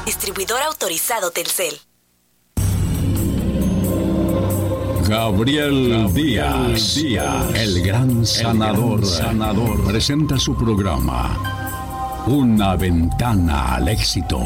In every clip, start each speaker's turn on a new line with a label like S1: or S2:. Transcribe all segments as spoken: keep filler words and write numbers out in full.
S1: Distribuidor autorizado Telcel.
S2: Gabriel, Gabriel Díaz, Díaz, el gran sanador, el gran sanador, presenta su programa Una ventana al éxito.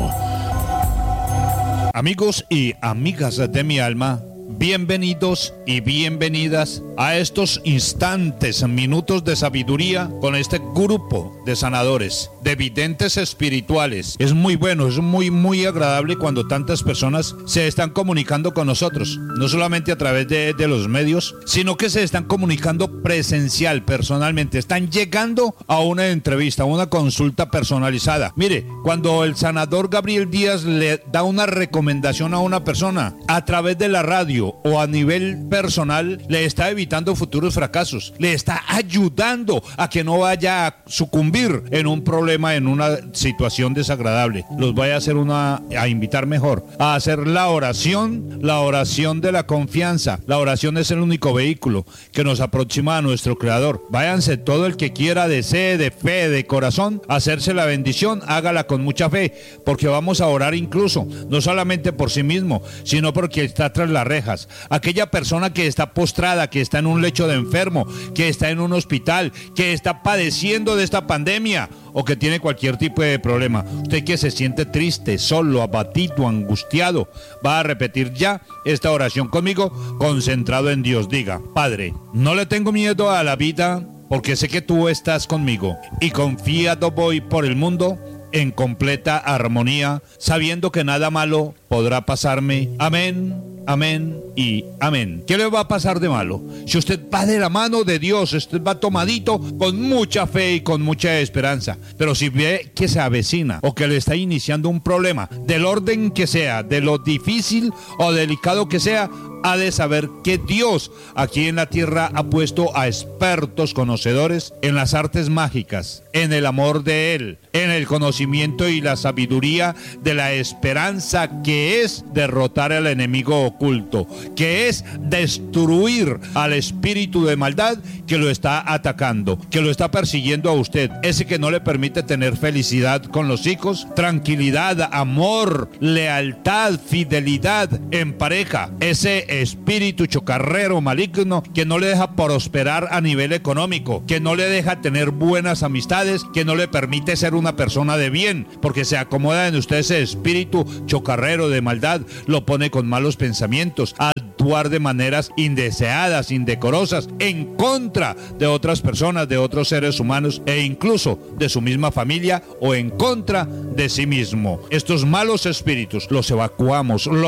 S3: Amigos y amigas de mi alma, bienvenidos y bienvenidas a estos instantes, minutos de sabiduría con este grupo de sanadores, de videntes espirituales. Es muy bueno, es muy, muy agradable cuando tantas personas se están comunicando con nosotros, no solamente a través de, de los medios, sino que se están comunicando presencial, personalmente. Están llegando a una entrevista, a una consulta personalizada. Mire, cuando el sanador Gabriel Díaz le da una recomendación a una persona a través de la radio o a nivel personal, le está evitando futuros fracasos, le está ayudando a que no vaya a sucumbir en un problema, en una situación desagradable. Los voy a hacer una, a invitar mejor, a hacer la oración, la oración de la confianza. La oración es el único vehículo que nos aproxima a nuestro Creador. Váyanse, todo el que quiera, desee, de fe, de corazón, hacerse la bendición, hágala con mucha fe, porque vamos a orar incluso, no solamente por sí mismo, sino porque está tras las rejas. Aquella persona que está postrada, que está en un lecho de enfermo, que está en un hospital, que está padeciendo de esta pandemia o que tiene cualquier tipo de problema. Usted que se siente triste, solo, abatido, angustiado, va a repetir ya esta oración conmigo, concentrado en Dios. Diga: Padre, no le tengo miedo a la vida porque sé que tú estás conmigo y confiado voy por el mundo en completa armonía, sabiendo que nada malo podrá pasarme. Amén, amén y amén. ¿Qué le va a pasar de malo? Si usted va de la mano de Dios, usted va tomadito con mucha fe y con mucha esperanza. Pero si ve que se avecina o que le está iniciando un problema, del orden que sea, de lo difícil o delicado que sea, ha de saber que Dios aquí en la tierra ha puesto a expertos conocedores en las artes mágicas, en el amor de Él, en el conocimiento y la sabiduría de la esperanza, que es derrotar al enemigo oculto, que es destruir al espíritu de maldad que lo está atacando, que lo está persiguiendo a usted, ese que no le permite tener felicidad con los hijos, tranquilidad, amor, lealtad, fidelidad en pareja, ese espíritu chocarrero maligno que no le deja prosperar a nivel económico, que no le deja tener buenas amistades, que no le permite ser una persona de bien, porque se acomoda en usted ese espíritu chocarrero de maldad, lo pone con malos pensamientos, a actuar de maneras indeseadas, indecorosas, en contra de otras personas, de otros seres humanos e incluso de su misma familia o en contra de sí mismo. Estos malos espíritus los evacuamos, los